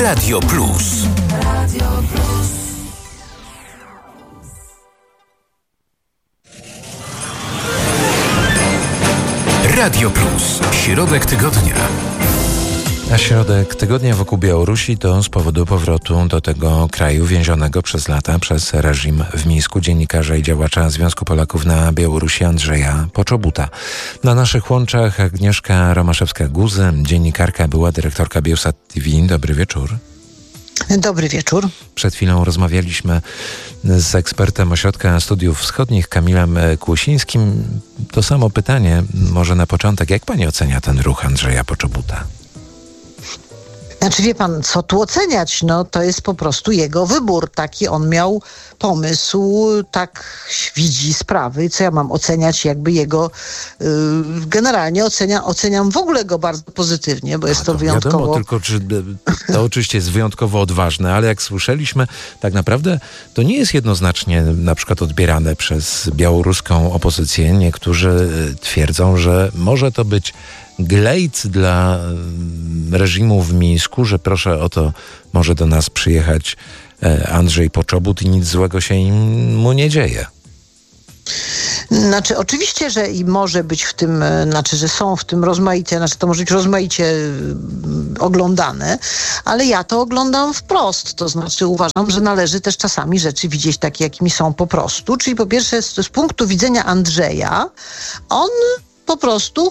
Radio Plus. Radio Plus. Środek tygodnia. A środek tygodnia wokół Białorusi to z powodu powrotu do tego kraju więzionego przez lata przez reżim w Mińsku dziennikarza i działacza Związku Polaków na Białorusi Andrzeja Poczobuta. Na naszych łączach Agnieszka Romaszewska-Guzy, dziennikarka, była dyrektorka Biełsat TV. Dobry wieczór. Dobry wieczór. Przed chwilą rozmawialiśmy z ekspertem Ośrodka Studiów Wschodnich Kamilem Kłosińskim. To samo pytanie, może na początek, jak pani ocenia ten ruch Andrzeja Poczobuta? Znaczy, wie pan, co tu oceniać? No, to jest po prostu jego wybór. Taki on miał pomysł, tak widzi sprawy. Co ja mam oceniać? Jakby jego... generalnie oceniam w ogóle go bardzo pozytywnie, bo jest to wyjątkowo... Wiadomo, tylko to oczywiście jest wyjątkowo odważne, ale jak słyszeliśmy, tak naprawdę to nie jest jednoznacznie na przykład odbierane przez białoruską opozycję. Niektórzy twierdzą, że może to być glejt dla reżimu w Mińsku, że proszę o to, może do nas przyjechać Andrzej Poczobut i nic złego się mu nie dzieje. Znaczy, oczywiście, że i może być w tym, że są w tym rozmaicie, to może być rozmaicie oglądane, ale ja to oglądam wprost. To znaczy uważam, że należy też czasami rzeczy widzieć takie, jakimi są po prostu. Czyli po pierwsze, z punktu widzenia Andrzeja, on po prostu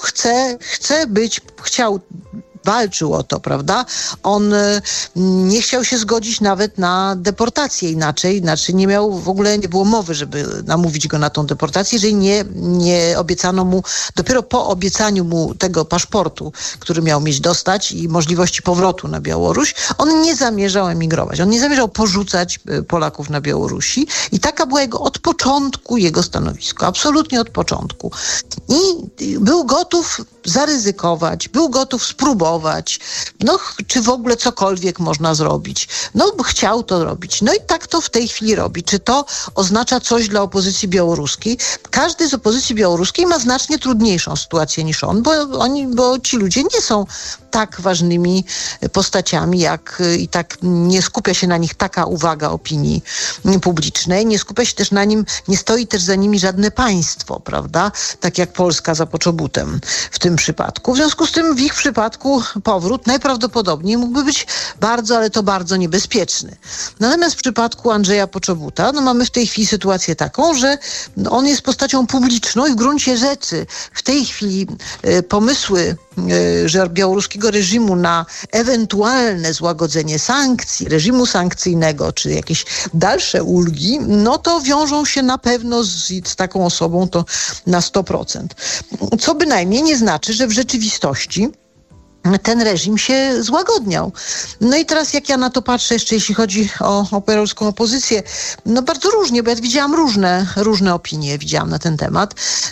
walczył o to, prawda? On nie chciał się zgodzić nawet na deportację inaczej, nie miał, w ogóle nie było mowy, żeby namówić go na tą deportację, jeżeli nie obiecano mu, dopiero po obiecaniu mu tego paszportu, który miał mieć dostać i możliwości powrotu na Białoruś, on nie zamierzał emigrować. On nie zamierzał porzucać Polaków na Białorusi i taka była od początku jego stanowisko, absolutnie od początku. I był gotów zaryzykować, był gotów spróbować, czy w ogóle cokolwiek można zrobić. Chciał to robić. I tak to w tej chwili robi. Czy to oznacza coś dla opozycji białoruskiej? Każdy z opozycji białoruskiej ma znacznie trudniejszą sytuację niż on, bo ci ludzie nie są tak ważnymi postaciami, i tak nie skupia się na nich taka uwaga opinii publicznej, nie skupia się też na nim, nie stoi też za nimi żadne państwo, prawda? Tak jak Polska za Poczobutem w tym przypadku. W związku z tym w ich przypadku powrót najprawdopodobniej mógłby być bardzo, ale to bardzo niebezpieczny. Natomiast w przypadku Andrzeja Poczobuta, mamy w tej chwili sytuację taką, że on jest postacią publiczną i w gruncie rzeczy w tej chwili pomysły białoruskiego reżimu na ewentualne złagodzenie sankcji, reżimu sankcyjnego, czy jakieś dalsze ulgi, to wiążą się na pewno z taką osobą to na 100%. Co bynajmniej nie znaczy, że w rzeczywistości ten reżim się złagodniał. I teraz jak ja na to patrzę, jeszcze jeśli chodzi o białoruską opozycję, bardzo różnie, bo ja widziałam różne opinie, widziałam na ten temat.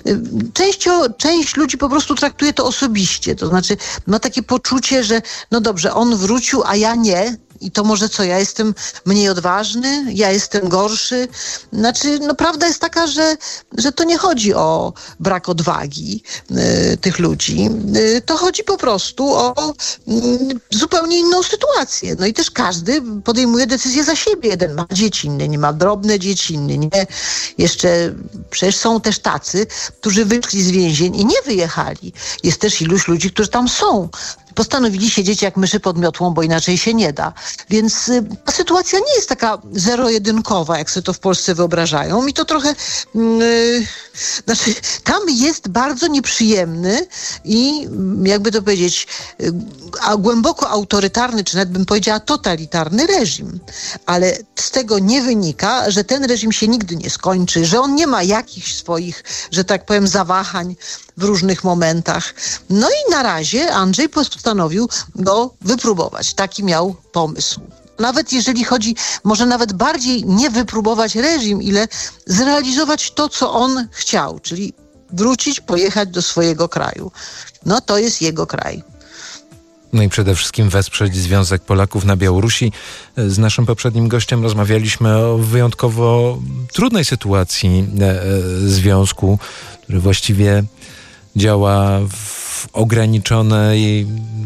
Część ludzi po prostu traktuje to osobiście, to znaczy ma takie poczucie, że dobrze, on wrócił, a ja nie. I to może co, ja jestem mniej odważny, ja jestem gorszy. Prawda jest taka, że to nie chodzi o brak odwagi tych ludzi. To chodzi po prostu o zupełnie inną sytuację. I też każdy podejmuje decyzję za siebie. Jeden ma dzieci, inny nie ma, drobne dzieci, inny nie. Jeszcze przecież są też tacy, którzy wyszli z więzień i nie wyjechali. Jest też iluś ludzi, którzy tam są. Postanowili siedzieć jak myszy pod miotłą, bo inaczej się nie da. Więc ta sytuacja nie jest taka zero-jedynkowa, jak sobie to w Polsce wyobrażają. I to trochę... tam jest bardzo nieprzyjemny i, jakby to powiedzieć, głęboko autorytarny, czy nawet bym powiedziała totalitarny reżim. Ale z tego nie wynika, że ten reżim się nigdy nie skończy, że on nie ma jakichś swoich, że tak powiem, zawahań w różnych momentach. I na razie Andrzej postanowił go wypróbować. Taki miał pomysł. Nawet jeżeli chodzi, może nawet bardziej nie wypróbować reżim, ile zrealizować to, co on chciał, czyli wrócić, pojechać do swojego kraju. To jest jego kraj. I przede wszystkim wesprzeć Związek Polaków na Białorusi. Z naszym poprzednim gościem rozmawialiśmy o wyjątkowo trudnej sytuacji związku, który właściwie działa w ograniczonej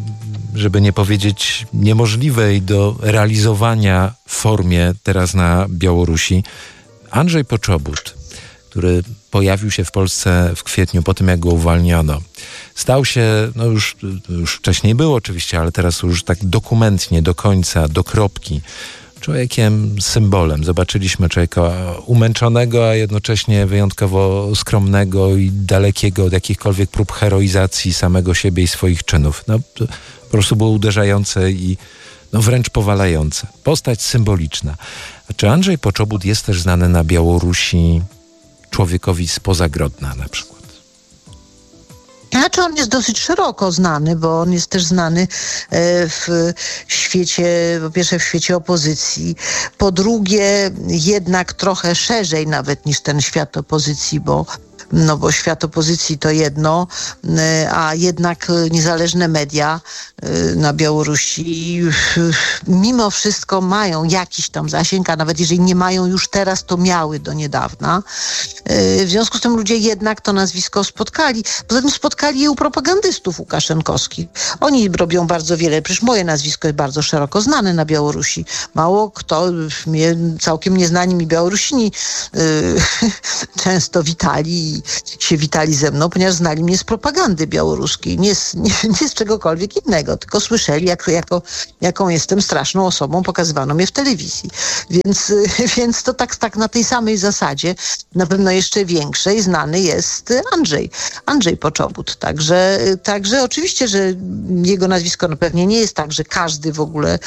żeby nie powiedzieć niemożliwej do realizowania formie teraz na Białorusi. Andrzej Poczobut, który pojawił się w Polsce w kwietniu po tym, jak go uwalniono. Stał się, już wcześniej było oczywiście, ale teraz już tak dokumentnie, do końca, do kropki, człowiekiem symbolem. Zobaczyliśmy człowieka umęczonego, a jednocześnie wyjątkowo skromnego i dalekiego od jakichkolwiek prób heroizacji samego siebie i swoich czynów. To po prostu było uderzające i wręcz powalające. Postać symboliczna. A czy Andrzej Poczobut jest też znany na Białorusi człowiekowi spoza Grodna na przykład? Znaczy on jest dosyć szeroko znany, bo on jest też znany w świecie, po pierwsze w świecie opozycji, po drugie jednak trochę szerzej nawet niż ten świat opozycji, bo świat opozycji to jedno, a jednak niezależne media na Białorusi mimo wszystko mają jakiś tam zasięg, a nawet jeżeli nie mają już teraz, to miały do niedawna. W związku z tym ludzie jednak to nazwisko spotkali. Poza tym spotkali je u propagandystów łukaszenkowskich. Oni robią bardzo wiele. Przecież moje nazwisko jest bardzo szeroko znane na Białorusi. Mało kto, całkiem nieznani mi Białorusini często witali ze mną, ponieważ znali mnie z propagandy białoruskiej, nie z czegokolwiek innego, tylko słyszeli, jaką jestem straszną osobą, pokazywano mnie w telewizji. Więc to tak na tej samej zasadzie, na pewno jeszcze większej, znany jest Andrzej Poczobut. Także oczywiście, że jego nazwisko pewnie nie jest tak, że każdy w ogóle,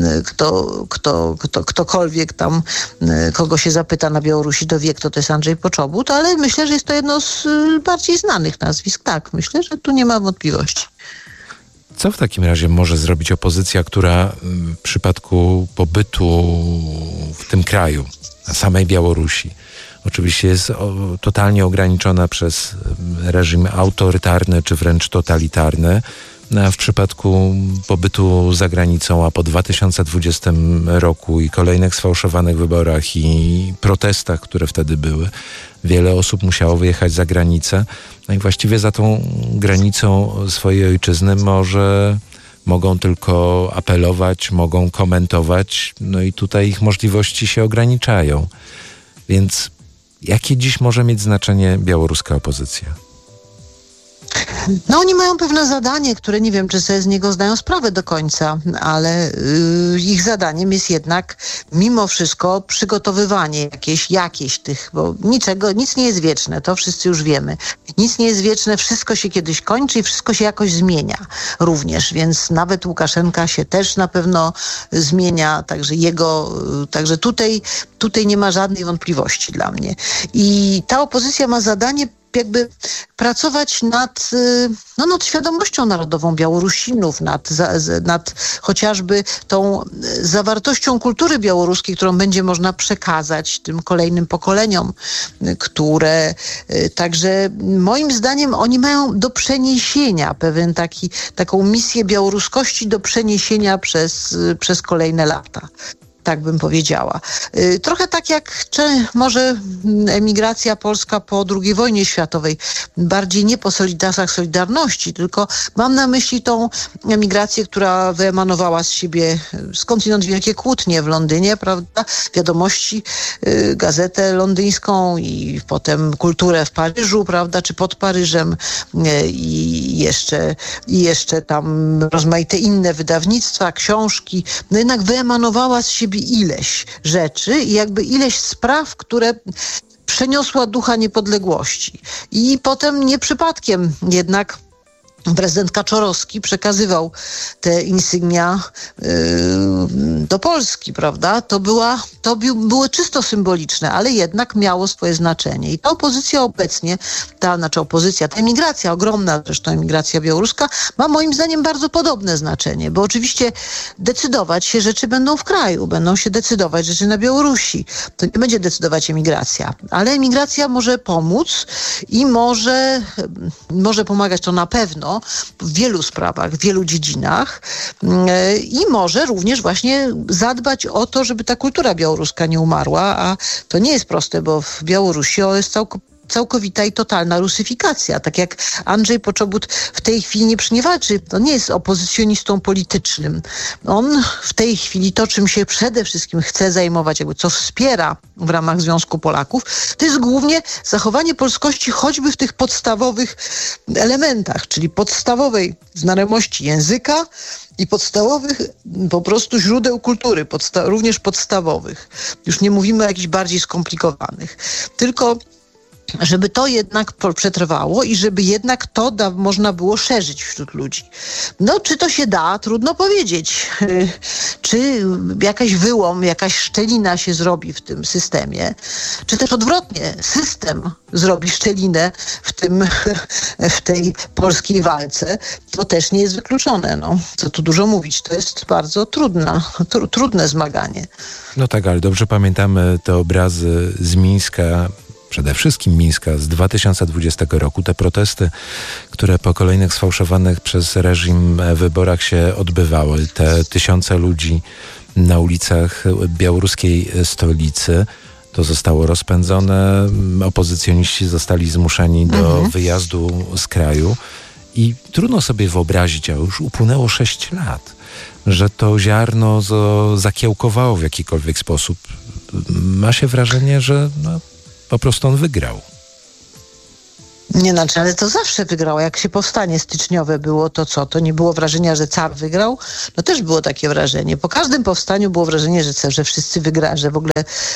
ktokolwiek tam, kogo się zapyta na Białorusi, to wie, kto to jest Andrzej Poczobut, ale myślę, że jest to jedno z bardziej znanych nazwisk. Tak, myślę, że tu nie ma wątpliwości. Co w takim razie może zrobić opozycja, która w przypadku pobytu w tym kraju, na samej Białorusi, oczywiście jest totalnie ograniczona przez reżim autorytarny czy wręcz totalitarny, a w przypadku pobytu za granicą, a po 2020 roku i kolejnych sfałszowanych wyborach i protestach, które wtedy były, wiele osób musiało wyjechać za granicę. No i właściwie za tą granicą swojej ojczyzny mogą tylko apelować, mogą komentować, no i tutaj ich możliwości się ograniczają. Więc jakie dziś może mieć znaczenie białoruska opozycja? Oni mają pewne zadanie, które nie wiem, czy sobie z niego zdają sprawę do końca, ale ich zadaniem jest jednak mimo wszystko przygotowywanie jakieś tych, bo nic nie jest wieczne, to wszyscy już wiemy. Nic nie jest wieczne, wszystko się kiedyś kończy i wszystko się jakoś zmienia również, więc nawet Łukaszenka się też na pewno zmienia, także tutaj nie ma żadnej wątpliwości dla mnie. I ta opozycja ma zadanie jakby pracować nad świadomością narodową Białorusinów, nad chociażby tą zawartością kultury białoruskiej, którą będzie można przekazać tym kolejnym pokoleniom, które także moim zdaniem oni mają do przeniesienia taką misję białoruskości do przeniesienia przez kolejne lata. Tak bym powiedziała. Trochę tak jak może emigracja polska po II wojnie światowej. Bardziej nie po zasach Solidarności, tylko mam na myśli tą emigrację, która wyemanowała z siebie skądinąd wielkie kłótnie w Londynie, prawda? Wiadomości, gazetę londyńską i potem kulturę w Paryżu, prawda? Czy pod Paryżem i jeszcze tam rozmaite inne wydawnictwa, książki. No jednak wyemanowała z siebie ileś rzeczy i jakby ileś spraw, które przeniosła ducha niepodległości. I potem nie przypadkiem jednak prezydent Kaczorowski przekazywał te insygnia do Polski, prawda? To było czysto symboliczne, ale jednak miało swoje znaczenie. I ta opozycja obecnie, ta emigracja, ogromna zresztą emigracja białoruska, ma moim zdaniem bardzo podobne znaczenie, bo oczywiście decydować się rzeczy będą w kraju, będą się decydować rzeczy na Białorusi. To nie będzie decydować emigracja, ale emigracja może pomóc i może pomagać to na pewno w wielu sprawach, w wielu dziedzinach i może również właśnie zadbać o to, żeby ta kultura białoruska nie umarła, a to nie jest proste, bo w Białorusi jest całkowita i totalna rusyfikacja. Tak jak Andrzej Poczobut w tej chwili nie walczy, to nie jest opozycjonistą politycznym. On w tej chwili to, czym się przede wszystkim chce zajmować, jakby co wspiera w ramach Związku Polaków, to jest głównie zachowanie polskości choćby w tych podstawowych elementach, czyli podstawowej znajomości języka i podstawowych po prostu źródeł kultury, również podstawowych. Już nie mówimy o jakichś bardziej skomplikowanych. Tylko żeby to jednak przetrwało i żeby jednak to można było szerzyć wśród ludzi. No, czy to się da? Trudno powiedzieć. Czy jakaś wyłom, jakaś szczelina się zrobi w tym systemie, czy też odwrotnie, system zrobi szczelinę w tej polskiej walce, to też nie jest wykluczone. No, co tu dużo mówić, to jest bardzo trudne zmaganie. No tak, ale dobrze pamiętamy te obrazy z Mińska, przede wszystkim Mińska z 2020 roku, te protesty, które po kolejnych sfałszowanych przez reżim wyborach się odbywały, te tysiące ludzi na ulicach białoruskiej stolicy, to zostało rozpędzone, opozycjoniści zostali zmuszeni do wyjazdu z kraju i trudno sobie wyobrazić, a już upłynęło 6 lat, że to ziarno zakiełkowało w jakikolwiek sposób. Ma się wrażenie, że po prostu on wygrał. Nie, znaczy, ale to zawsze wygrało. Jak się powstanie styczniowe było, to co? To nie było wrażenia, że car wygrał? No też było takie wrażenie. Po każdym powstaniu było wrażenie, że wszyscy wygrali, że w ogóle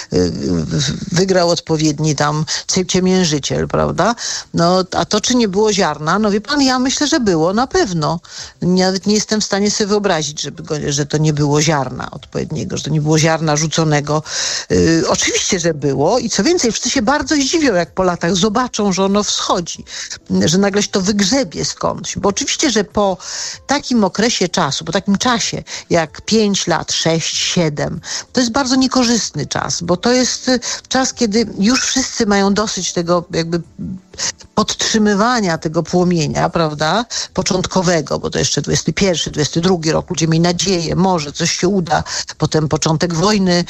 wygrał odpowiedni tam ciemiężyciel, prawda? No, a to czy nie było ziarna? No wie pan, ja myślę, że było na pewno. Nawet nie jestem w stanie sobie wyobrazić, że to nie było ziarna odpowiedniego, że to nie było ziarna rzuconego. Oczywiście, że było i co więcej, wszyscy się bardzo zdziwią, jak po latach zobaczą, że ono wschodzi, że nagle się to wygrzebie skądś. Bo oczywiście, że po takim okresie czasu, po takim czasie jak 5 lat, 6, 7, to jest bardzo niekorzystny czas, bo to jest czas, kiedy już wszyscy mają dosyć tego jakby podtrzymywania tego płomienia, prawda, początkowego, bo to jeszcze 21, 22 rok, ludzie mieli nadzieję, może coś się uda, potem początek wojny,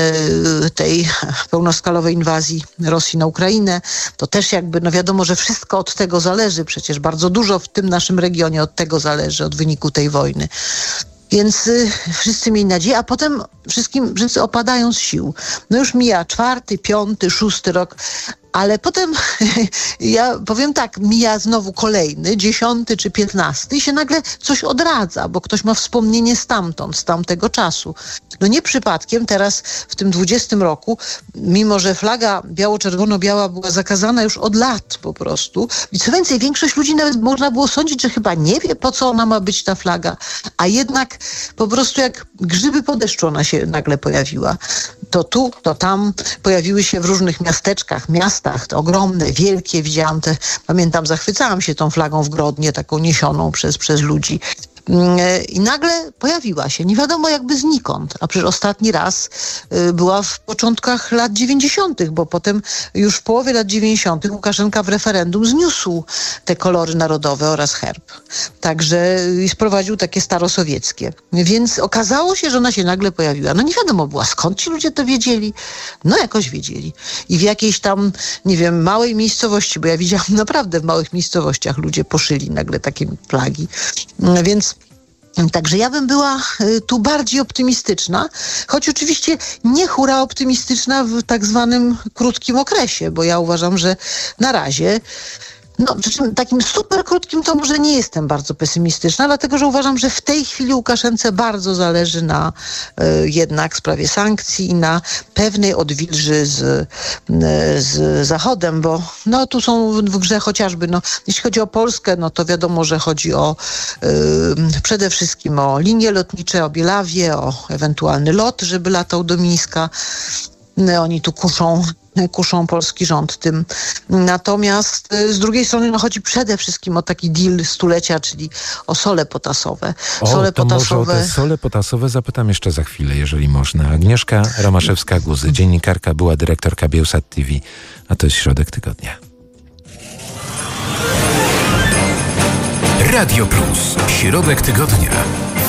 tej pełnoskalowej inwazji Rosji na Ukrainę, to też jakby, no wiadomo, że wszystko od tego zależy, przecież bardzo dużo w tym naszym regionie od tego zależy, od wyniku tej wojny. Więc wszyscy mieli nadzieję, a potem wszyscy opadają z sił. No już mija 4., 5., 6 rok, ale potem, ja powiem tak, mija znowu kolejny, 10. czy 15 i się nagle coś odradza, bo ktoś ma wspomnienie stamtąd, z tamtego czasu. No nie przypadkiem teraz w tym 20 roku, mimo że flaga biało-czerwono-biała była zakazana już od lat po prostu i co więcej, większość ludzi nawet można było sądzić, że chyba nie wie, po co ona ma być ta flaga, a jednak po prostu jak grzyby po deszczu ona się nagle pojawiła. To tu, to tam, pojawiły się w różnych miasteczkach, miastach, te ogromne, wielkie, widziałam pamiętam, zachwycałam się tą flagą w Grodnie, taką niesioną przez ludzi. I nagle pojawiła się, nie wiadomo jakby znikąd, a przecież ostatni raz była w początkach lat 90., bo potem już w połowie lat 90. Łukaszenka w referendum zniósł te kolory narodowe oraz herb. Także sprowadził takie starosowieckie. Więc okazało się, że ona się nagle pojawiła. No nie wiadomo była, skąd ci ludzie to wiedzieli? No jakoś wiedzieli. I w jakiejś tam, nie wiem, małej miejscowości, bo ja widziałam naprawdę w małych miejscowościach ludzie poszyli nagle takie flagi. Więc także ja bym była tu bardziej optymistyczna, choć oczywiście nie hura optymistyczna w tak zwanym krótkim okresie, bo ja uważam, że na razie, no takim super krótkim to może nie jestem bardzo pesymistyczna, dlatego że uważam, że w tej chwili Łukaszence bardzo zależy na jednak sprawie sankcji i na pewnej odwilży z Zachodem, bo no tu są w grze chociażby, no jeśli chodzi o Polskę, no to wiadomo, że chodzi o przede wszystkim o linie lotnicze, o Bielawię, o ewentualny lot, żeby latał do Mińska. Oni tu kuszą polski rząd tym. Natomiast z drugiej strony no, chodzi przede wszystkim o taki deal stulecia, czyli o sole potasowe. Może o te sole potasowe zapytam jeszcze za chwilę, jeżeli można. Agnieszka Romaszewska-Guzy, dziennikarka, była dyrektorka Biełsat TV, a to jest Środek Tygodnia. Radio Plus. Środek Tygodnia.